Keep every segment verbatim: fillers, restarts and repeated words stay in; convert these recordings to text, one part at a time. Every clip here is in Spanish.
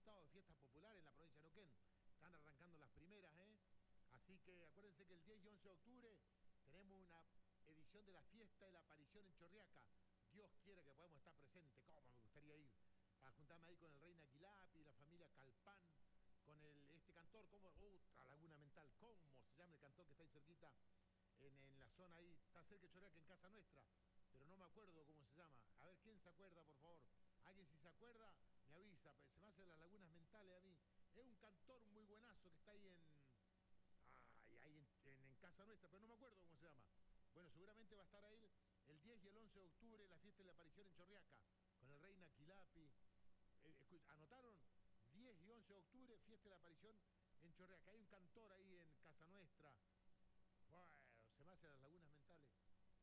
resultados de fiestas populares en la provincia de Neuquén. Están arrancando las primeras, ¿eh? Así que acuérdense que el diez y once de octubre tenemos una edición de la fiesta de la aparición en Chorriaca. Dios quiere que podamos estar presentes. ¿Cómo me gustaría ir? Para juntarme ahí con el Reina Quilapi, la familia Calpán, con el, este cantor, ¿cómo? Otra Laguna Mental, ¿cómo se llama el cantor que está ahí cerquita? En, en la zona ahí, está cerca de Chorriaca, en casa nuestra, pero no me acuerdo cómo se llama. A ver, ¿quién se acuerda, por favor? Alguien si se acuerda, me avisa, se me hacen las lagunas mentales a mí. Es un cantor muy buenazo que está ahí en... Ay, ahí en, en, en casa nuestra, pero no me acuerdo cómo se llama. Bueno, seguramente va a estar ahí el diez y el once de octubre, la fiesta de la aparición en Chorriaca, con el Reina Quilapi. Eh, ¿Anotaron? diez y once de octubre, fiesta de la aparición en Chorriaca. Hay un cantor ahí en casa nuestra. Bueno, se me hacen las lagunas mentales.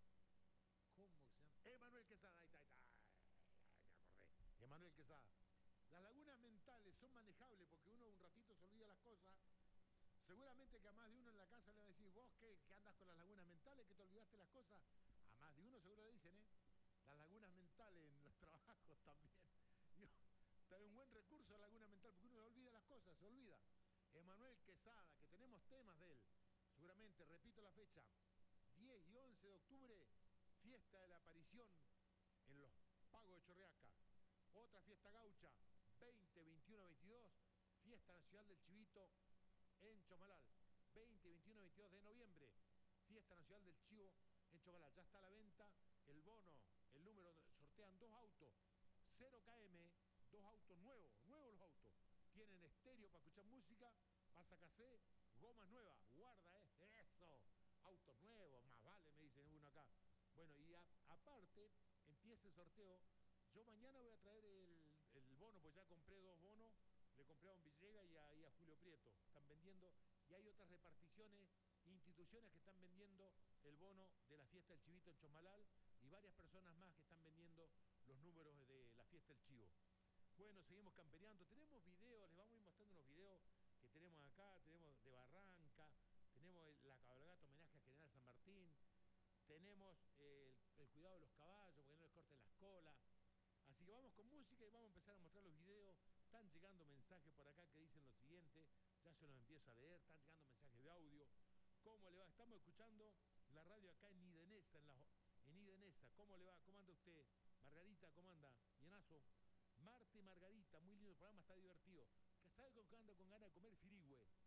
¿Cómo se llama? Emanuel Quesada, ahí está, ahí está. Ay, me acordé. Emanuel Quesada. Las lagunas mentales son manejables porque uno un ratito se olvida las cosas. Seguramente que a más de uno en la casa le va a decir, vos que, que andas con las lagunas mentales, que te olvidaste las cosas. A más de uno seguro le dicen, ¿eh? Las lagunas mentales en los trabajos también. Yo, trae un buen recurso la laguna mental porque uno se olvida las cosas, se olvida. Emanuel Quesada, que tenemos temas de él. Seguramente, repito la fecha, diez y once de octubre, fiesta de la aparición en los Pagos de Chorriaca. Otra fiesta gaucha, veinte, veintiuno, veintidós, fiesta nacional del Chivito en Chomalal. veinte, veintiuno, veintidós de noviembre, fiesta nacional del Chivo en Chomalal. Ya está a la venta el bono, el número, sortean dos autos, cero kilómetros, dos autos nuevos, nuevos los autos. Tienen estéreo para escuchar música, pasa casé, gomas nuevas, guarda, eh, eso, autos nuevos, más vale, me dicen uno acá. Bueno, y a, aparte, empieza el sorteo. Yo mañana voy a traer el, el bono, pues ya compré dos bonos, le compré a Don Villegas y a, y a Julio Prieto. Están vendiendo, y hay otras reparticiones, instituciones que están vendiendo el bono de la fiesta del Chivito en Chomalal y varias personas más que están vendiendo los números de la fiesta del Chivo. Bueno, seguimos campeoneando, tenemos videos, les vamos a ir mostrando unos videos que tenemos acá, tenemos de Barranca, tenemos el, la cabalgata homenaje a General San Martín, tenemos el, el cuidado de los caballos, porque no les corten las colas. Así que vamos con música y vamos a empezar a mostrar los videos. Están llegando mensajes por acá que dicen lo siguiente, ya se los empiezo a leer, están llegando mensajes de audio. ¿Cómo le va? Estamos escuchando la radio acá en Idenesa, en, la, en Idenesa. ¿Cómo le va? ¿Cómo anda usted? Margarita, ¿cómo anda? Bienazo. Marta y Margarita, muy lindo el programa, está divertido. Que sabe con que anda con ganas de comer firigo.